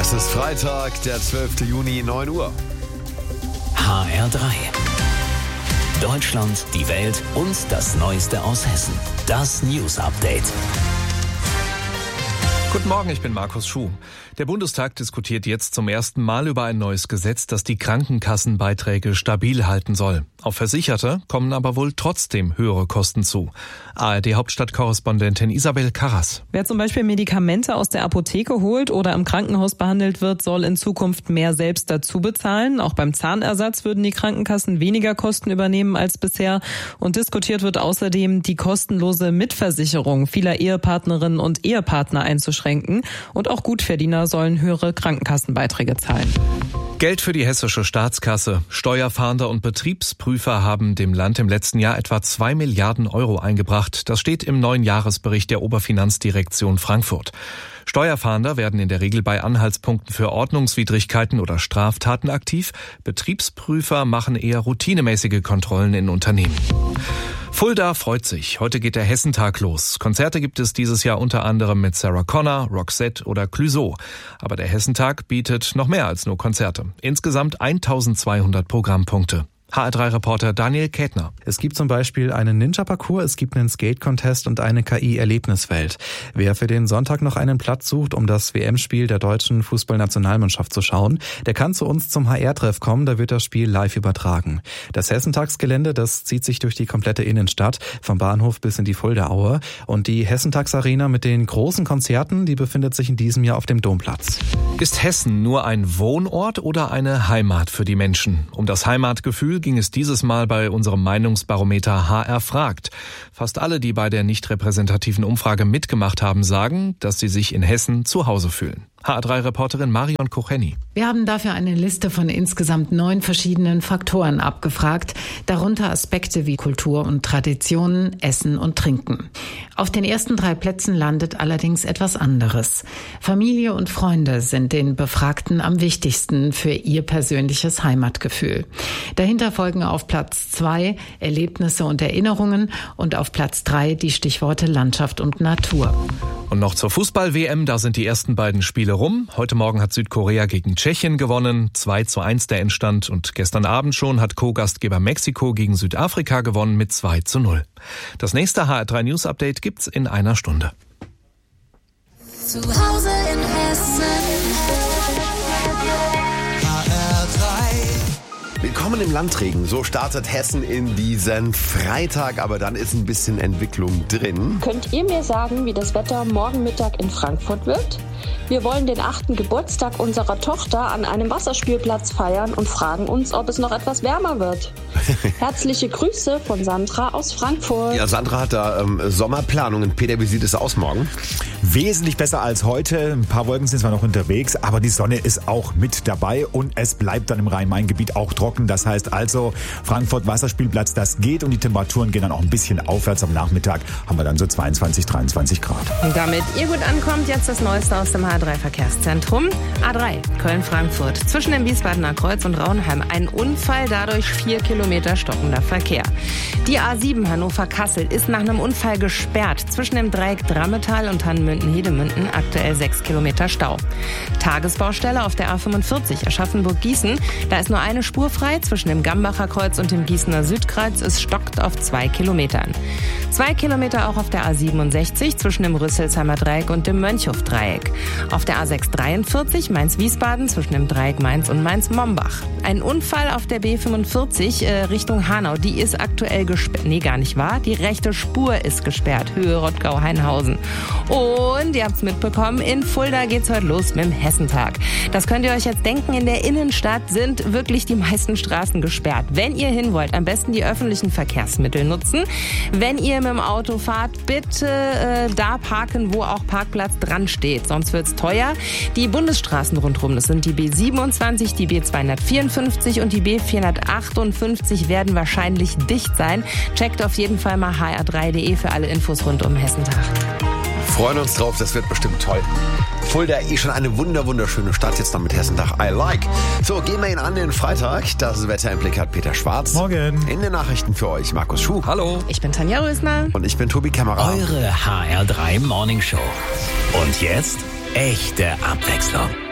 Es ist Freitag, der 12. Juni, 9 Uhr. HR3. Deutschland, die Welt und das Neueste aus Hessen. Das News Update. Guten Morgen, ich bin Markus Schuh. Der Bundestag diskutiert jetzt zum ersten Mal über ein neues Gesetz, das die Krankenkassenbeiträge stabil halten soll. Auf Versicherte kommen aber wohl trotzdem höhere Kosten zu. ARD-Hauptstadtkorrespondentin Isabel Karras. Wer zum Beispiel Medikamente aus der Apotheke holt oder im Krankenhaus behandelt wird, soll in Zukunft mehr selbst dazu bezahlen. Auch beim Zahnersatz würden die Krankenkassen weniger Kosten übernehmen als bisher. Und diskutiert wird außerdem, die kostenlose Mitversicherung vieler Ehepartnerinnen und Ehepartner einzuschränken. Und auch Gutverdiener sollen höhere Krankenkassenbeiträge zahlen. Geld für die hessische Staatskasse. Steuerfahnder und Betriebsprüfer haben dem Land im letzten Jahr etwa 2 Milliarden Euro eingebracht. Das steht im neuen Jahresbericht der Oberfinanzdirektion Frankfurt. Steuerfahnder werden in der Regel bei Anhaltspunkten für Ordnungswidrigkeiten oder Straftaten aktiv. Betriebsprüfer machen eher routinemäßige Kontrollen in Unternehmen. Fulda freut sich. Heute geht der Hessentag los. Konzerte gibt es dieses Jahr unter anderem mit Sarah Connor, Roxette oder Clouseau. Aber der Hessentag bietet noch mehr als nur Konzerte. Insgesamt 1200 Programmpunkte. HR3-Reporter Daniel Kätner. Es gibt zum Beispiel einen Ninja-Parcours, es gibt einen Skate-Contest und eine KI-Erlebniswelt. Wer für den Sonntag noch einen Platz sucht, um das WM-Spiel der deutschen Fußballnationalmannschaft zu schauen, der kann zu uns zum HR-Treff kommen, da wird das Spiel live übertragen. Das Hessentagsgelände, das zieht sich durch die komplette Innenstadt, vom Bahnhof bis in die Fuldaaue. Und die Hessentagsarena mit den großen Konzerten, die befindet sich in diesem Jahr auf dem Domplatz. Ist Hessen nur ein Wohnort oder eine Heimat für die Menschen? Um das Heimatgefühl ging es dieses Mal bei unserem Meinungsbarometer HR fragt. Fast alle, die bei der nicht repräsentativen Umfrage mitgemacht haben, sagen, dass sie sich in Hessen zu Hause fühlen. HR3-Reporterin Marion Kocheni. Wir haben dafür eine Liste von insgesamt 9 verschiedenen Faktoren abgefragt, darunter Aspekte wie Kultur und Traditionen, Essen und Trinken. Auf den ersten 3 Plätzen landet allerdings etwas anderes. Familie und Freunde sind den Befragten am wichtigsten für ihr persönliches Heimatgefühl. Dahinter folgen auf Platz 2 Erlebnisse und Erinnerungen und auf Platz 3 die Stichworte Landschaft und Natur. Und noch zur Fußball-WM, da sind die ersten beiden Spiele rum. Heute Morgen hat Südkorea gegen Tschechien gewonnen, 2:1 der Endstand. Und gestern Abend schon hat Co-Gastgeber Mexiko gegen Südafrika gewonnen mit 2:0. Das nächste HR3 News Update gibt's in einer Stunde. Zu Hause in Hessen. Willkommen im Landregen. So startet Hessen in diesen Freitag, aber dann ist ein bisschen Entwicklung drin. Könnt ihr mir sagen, wie das Wetter morgen Mittag in Frankfurt wird? Wir wollen den 8. Geburtstag unserer Tochter an einem Wasserspielplatz feiern und fragen uns, ob es noch etwas wärmer wird. Herzliche Grüße von Sandra aus Frankfurt. Ja, Sandra hat da Sommerplanungen. Peter, wie sieht es aus morgen? Wesentlich besser als heute. Ein paar Wolken sind zwar noch unterwegs, aber die Sonne ist auch mit dabei und es bleibt dann im Rhein-Main-Gebiet auch trocken. Das heißt also, Frankfurt Wasserspielplatz, das geht und die Temperaturen gehen dann auch ein bisschen aufwärts. Am Nachmittag haben wir dann so 22, 23 Grad. Und damit ihr gut ankommt, jetzt das Neueste aus dem A3-Verkehrszentrum. A3, Köln-Frankfurt. Zwischen dem Wiesbadener Kreuz und Raunheim ein Unfall, dadurch 4 Kilometer stockender Verkehr. Die A7 Hannover-Kassel ist nach einem Unfall gesperrt. Zwischen dem Dreieck Drammetal und Hannemünden-Hedemünden aktuell 6 Kilometer Stau. Tagesbaustelle auf der A45 Aschaffenburg-Gießen. Da ist nur eine Spur frei zwischen dem Gambacher Kreuz und dem Gießener Südkreuz. Es stockt auf 2 Kilometern. 2 Kilometer auch auf der A67 zwischen dem Rüsselsheimer Dreieck und dem Mönchhof-Dreieck. Auf der A643 Mainz-Wiesbaden zwischen dem Dreieck Mainz und Mainz-Mombach. Ein Unfall auf der B45 Richtung Hanau. Die ist aktuell gesperrt. Nee, gar nicht wahr. Die rechte Spur ist gesperrt. Höhe Rottgau-Hainhausen. Und ihr habt's mitbekommen, in Fulda geht's heute los mit dem Hessentag. Das könnt ihr euch jetzt denken, in der Innenstadt sind wirklich die meisten Straßen gesperrt. Wenn ihr hin wollt, am besten die öffentlichen Verkehrsmittel nutzen. Wenn ihr mit dem Auto fahrt, bitte da parken, wo auch Parkplatz dran steht. Sonst wird's teuer. Die Bundesstraßen rundherum, das sind die B27, die B254 und die B458 werden wahrscheinlich dicht sein. Checkt auf jeden Fall mal hr3.de für alle Infos rund um Hessentag. Freuen uns drauf, das wird bestimmt toll. Fulda schon eine wunderschöne Stadt, jetzt noch mit Hessentag. I like. So, gehen wir ihn an den Freitag. Das Wetter im Blick hat Peter Schwarz. Morgen. In den Nachrichten für euch Markus Schuh. Hallo. Ich bin Tanja Rösner. Und ich bin Tobi Kämmerer. Eure HR3 Morning Show. Und jetzt echte Abwechslung.